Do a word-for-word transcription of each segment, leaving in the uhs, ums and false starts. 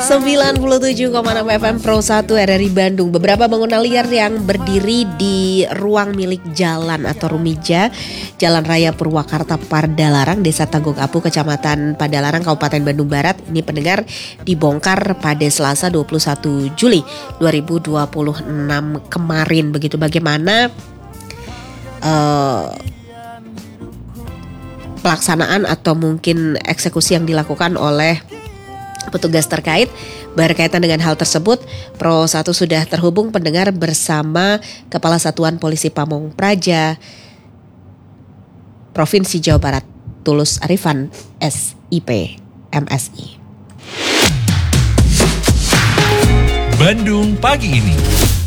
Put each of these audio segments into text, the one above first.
sembilan puluh tujuh koma enam F M Pro satu R R I Bandung. Beberapa bangunan liar yang berdiri di ruang milik jalan atau Rumija, Jalan Raya Purwakarta Padalarang, Desa Tangguk Apu, Kecamatan Padalarang, Kabupaten Bandung Barat. Ini pendengar dibongkar pada Selasa dua puluh satu Juli dua ribu dua puluh enam kemarin. Begitu bagaimana uh, pelaksanaan atau mungkin eksekusi yang dilakukan oleh petugas terkait. Berkaitan dengan hal tersebut, Pro satu sudah terhubung pendengar bersama Kepala Satuan Polisi Pamong Praja Provinsi Jawa Barat, Tulus Arifan, S I P, M S I. Bandung pagi ini.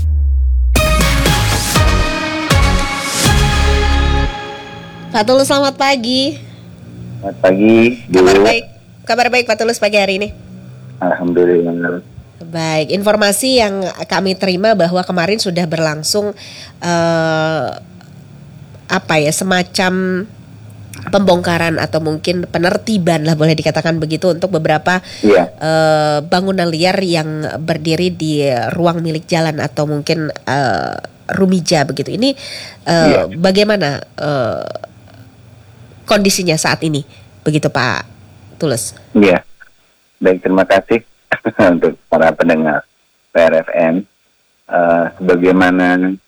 Pak Tulus, selamat pagi. Selamat pagi. Kabar baik, kabar baik Pak Tulus pagi hari ini. Alhamdulillah. Baik, informasi yang kami terima bahwa kemarin sudah berlangsung uh, apa ya semacam pembongkaran atau mungkin penertiban lah boleh dikatakan begitu untuk beberapa yeah. uh, bangunan liar yang berdiri di ruang milik jalan atau mungkin uh, Rumija begitu. Ini uh, yeah. bagaimana uh, kondisinya saat ini begitu Pak Tulus? Iya. Yeah. Baik, terima kasih untuk para pendengar P R F M. Uh, sebagaimana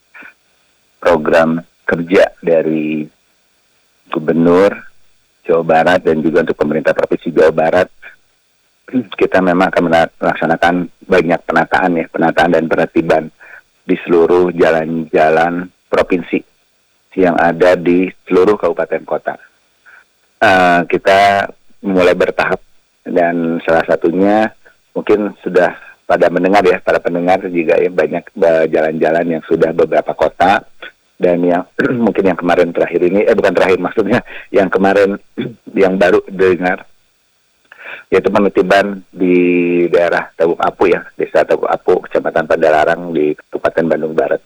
program kerja dari Gubernur Jawa Barat dan juga untuk pemerintah Provinsi Jawa Barat, kita memang akan melaksanakan banyak penataan ya, penataan dan penertiban di seluruh jalan-jalan provinsi yang ada di seluruh kabupaten kota. Uh, kita mulai bertahap. Dan salah satunya mungkin sudah pada mendengar ya, para pendengar juga ya, banyak jalan-jalan yang sudah beberapa kota. Dan yang mungkin yang kemarin terakhir ini, eh bukan terakhir maksudnya, yang kemarin yang baru dengar, yaitu penertiban di daerah Tangguk Apu ya, Desa Tangguk Apu, Kecamatan Padalarang di Kabupaten Bandung Barat.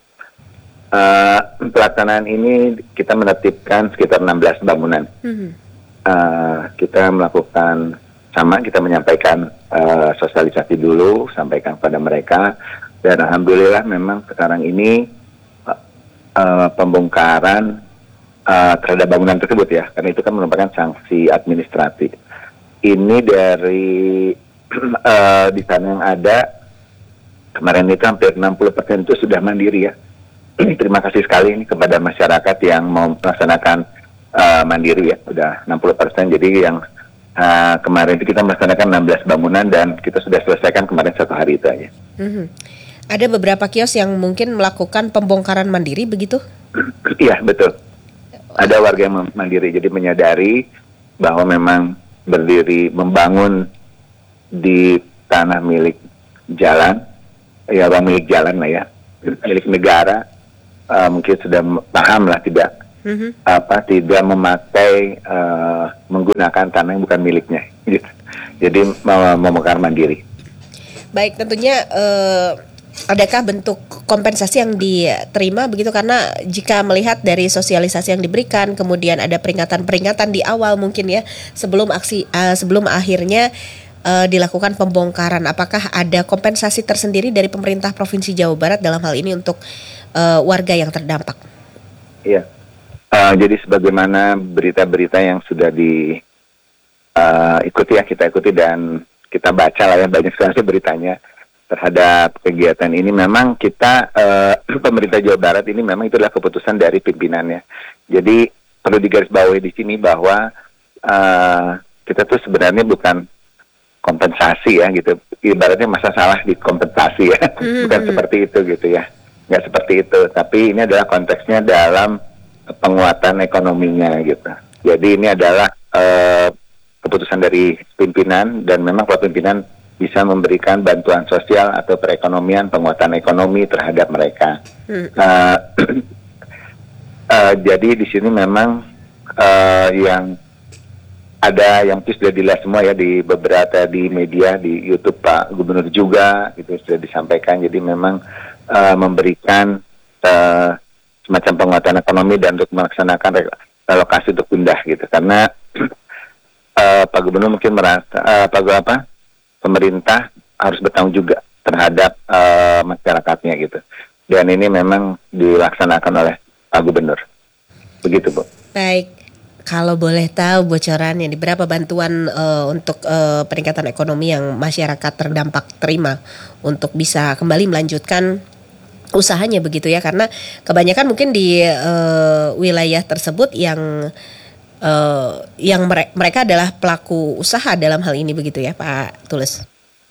Uh, pelaksanaan ini kita menertibkan sekitar enam belas bangunan. Mm-hmm. Uh, kita melakukan sama, kita menyampaikan uh, sosialisasi dulu, sampaikan kepada mereka, dan alhamdulillah memang sekarang ini uh, uh, pembongkaran uh, terhadap bangunan tersebut ya, karena itu kan merupakan sanksi administratif. Ini dari uh, di sana yang ada kemarin itu hampir enam puluh persen itu sudah mandiri ya. Terima kasih sekali ini kepada masyarakat yang mau melaksanakan uh, mandiri ya, udah enam puluh persen. Jadi yang Uh, kemarin itu kita melaksanakan enam belas bangunan dan kita sudah selesaikan kemarin satu hari itu aja. Mm-hmm. Ada beberapa kios yang mungkin melakukan pembongkaran mandiri begitu? Iya betul. Ada warga yang mandiri, jadi menyadari bahwa memang berdiri membangun di tanah milik jalan, ya ruang milik jalan lah ya, milik negara, uh, mungkin sudah paham lah tidak. Mm-hmm. apa tidak memakai uh, menggunakan tanah yang bukan miliknya, gitu. Jadi membongkar mandiri. Baik, tentunya uh, adakah bentuk kompensasi yang diterima begitu, karena jika melihat dari sosialisasi yang diberikan, kemudian ada peringatan-peringatan di awal mungkin ya sebelum aksi uh, sebelum akhirnya uh, dilakukan pembongkaran, apakah ada kompensasi tersendiri dari pemerintah Provinsi Jawa Barat dalam hal ini untuk uh, warga yang terdampak? Iya. Uh, jadi sebagaimana berita-berita yang sudah diikuti uh, ya, kita ikuti dan kita baca lah ya, banyak sekali beritanya terhadap kegiatan ini. Memang kita, uh, pemerintah Jawa Barat ini memang itu adalah keputusan dari pimpinannya. Jadi perlu digarisbawahi di sini bahwa uh, kita tuh sebenarnya bukan kompensasi ya gitu. Ibaratnya masa salah dikompensasi ya, mm-hmm. bukan seperti itu gitu ya. Nggak seperti itu, tapi ini adalah konteksnya dalam penguatan ekonominya gitu. Jadi ini adalah uh, keputusan dari pimpinan dan memang kalau pimpinan bisa memberikan bantuan sosial atau perekonomian, penguatan ekonomi terhadap mereka. Hmm. Uh, uh, jadi di sini memang uh, yang ada yang sudah dilihat semua ya di beberapa di media, di YouTube Pak Gubernur juga itu sudah disampaikan. Jadi memang uh, memberikan uh, semacam penguatan ekonomi dan untuk melaksanakan relokasi untuk pindah gitu, karena uh, Pak Gubernur mungkin merasa uh, Pak apa pemerintah harus bertanggung juga terhadap uh, masyarakatnya gitu. Dan ini memang dilaksanakan oleh Pak Gubernur. Begitu, Bu. Baik, kalau boleh tahu bocorannya di berapa bantuan uh, untuk uh, peningkatan ekonomi yang masyarakat terdampak terima untuk bisa kembali melanjutkan usahanya begitu ya, karena kebanyakan mungkin di uh, wilayah tersebut yang uh, yang mere- mereka adalah pelaku usaha dalam hal ini begitu ya, Pak Tulus.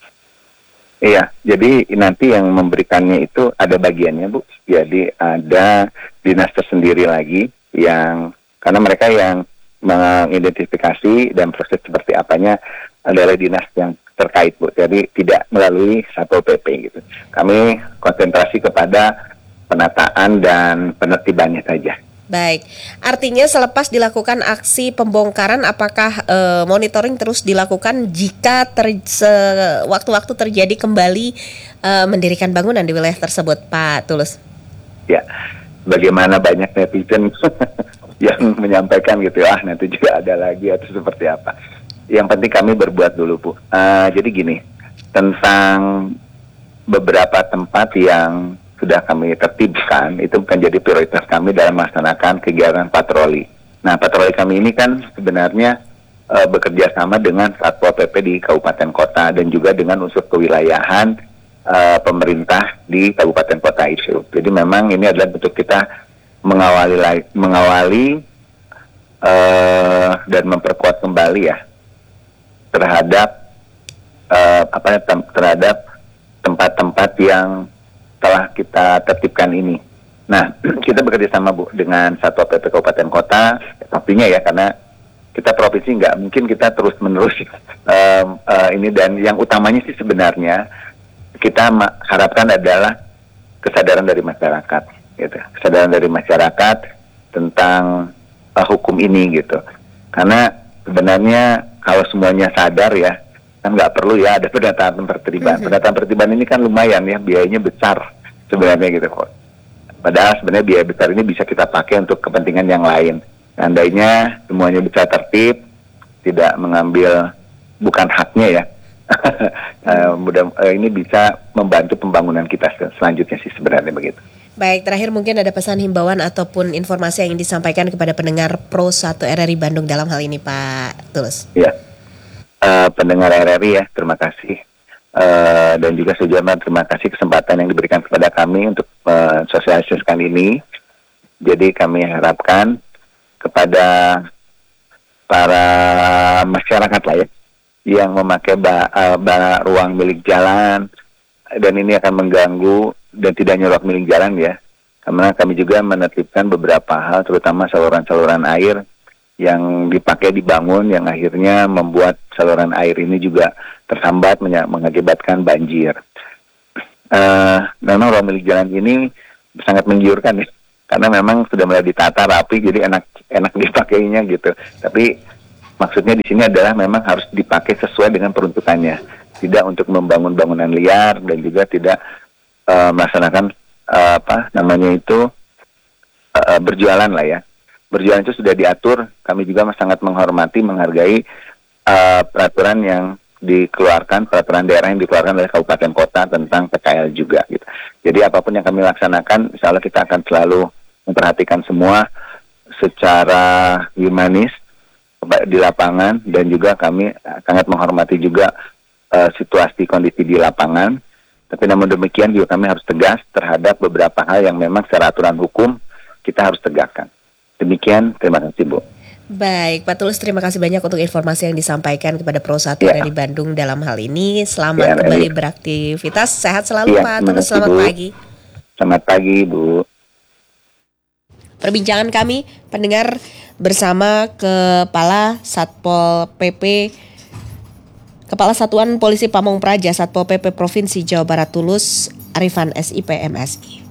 Iya, jadi nanti yang memberikannya itu ada bagiannya, Bu. Jadi ada dinas tersendiri lagi yang, karena mereka yang mengidentifikasi dan proses seperti apanya adalah dinas yang terkait, Bu. Jadi tidak melalui Satpol P P gitu. Kami konsentrasi kepada penataan dan penertibannya saja. Baik, artinya selepas dilakukan aksi pembongkaran, apakah e, monitoring terus dilakukan jika ter, sewaktu-waktu terjadi kembali e, mendirikan bangunan di wilayah tersebut, Pak Tulus? Ya, bagaimana banyak netizen yang menyampaikan gitu, ah nanti juga ada lagi atau seperti apa. Yang penting kami berbuat dulu, Bu. Uh, jadi gini, tentang beberapa tempat yang sudah kami tertibkan, itu bukan jadi prioritas kami dalam melaksanakan kegiatan patroli. Nah, patroli kami ini kan sebenarnya uh, bekerja sama dengan Satpol P P di kabupaten kota dan juga dengan unsur kewilayahan uh, pemerintah di kabupaten kota itu. Jadi memang ini adalah bentuk kita mengawali mengawali uh, dan memperkuat kembali ya terhadap uh, apa tem- terhadap tempat-tempat yang telah kita tertibkan ini. Nah, kita bekerja sama, Bu, dengan Satpol P P Kabupaten Kota, pastinya ya, karena kita provinsi nggak mungkin kita terus-menerus um, uh, ini, dan yang utamanya sih sebenarnya kita ma- harapkan adalah kesadaran dari masyarakat, gitu. Kesadaran dari masyarakat tentang uh, hukum ini, gitu. Karena sebenarnya kalau semuanya sadar ya, kan nggak perlu ya ada pendataan tertiban. Mm-hmm. Pendataan tertiban ini kan lumayan ya, biayanya besar sebenarnya gitu. Padahal sebenarnya biaya besar ini bisa kita pakai untuk kepentingan yang lain. Seandainya semuanya bisa tertib, tidak mengambil bukan haknya ya. uh, mudah uh, ini bisa membantu pembangunan kita selanjutnya sih sebenarnya begitu. Baik, terakhir mungkin ada pesan himbauan ataupun informasi yang ingin disampaikan kepada pendengar Pro satu R R I Bandung dalam hal ini, Pak Tulus. Ya. Uh, pendengar R R I ya, terima kasih uh, dan juga sejujurnya terima kasih kesempatan yang diberikan kepada kami untuk mensosialisasikan uh, ini. Jadi kami harapkan kepada para masyarakat lah ya yang memakai ba, uh, ba, ruang milik jalan, dan ini akan mengganggu dan tidak hanya ruang milik jalan ya, karena kami juga menertibkan beberapa hal, terutama saluran-saluran air yang dipakai dibangun yang akhirnya membuat saluran air ini juga terhambat mengakibatkan banjir. Uh, memang ruang milik jalan ini sangat menggiurkan ya, karena memang sudah mulai ditata rapi, jadi enak enak dipakainya gitu. Tapi maksudnya di sini adalah memang harus dipakai sesuai dengan peruntukannya, tidak untuk membangun bangunan liar dan juga tidak uh, melaksanakan uh, apa namanya itu uh, berjualan lah ya. Berjualan itu sudah diatur, kami juga sangat menghormati, menghargai uh, peraturan yang dikeluarkan, peraturan daerah yang dikeluarkan oleh kabupaten kota tentang P K L juga gitu. Jadi apapun yang kami laksanakan, insya Allah kita akan selalu memperhatikan semua secara humanis di lapangan, dan juga kami sangat menghormati juga uh, situasi kondisi di lapangan. Tapi namun demikian juga kami harus tegas terhadap beberapa hal yang memang secara aturan hukum kita harus tegakkan. Demikian, terima kasih, Bu. Baik, Pak Tulus, terima kasih banyak untuk informasi yang disampaikan kepada Pro satu ya. R R I Bandung dalam hal ini. Selamat ya, kembali ya. beraktivitas, sehat selalu ya, Pak Tulus, selamat Bu. pagi. Selamat pagi, Bu. Perbincangan kami, pendengar, bersama Kepala Satpol P P, Kepala Satuan Polisi Pamong Praja Satpol P P Provinsi Jawa Barat Tulus, Arifan S I P M S I.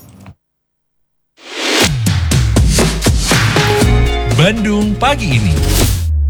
Bandung pagi ini.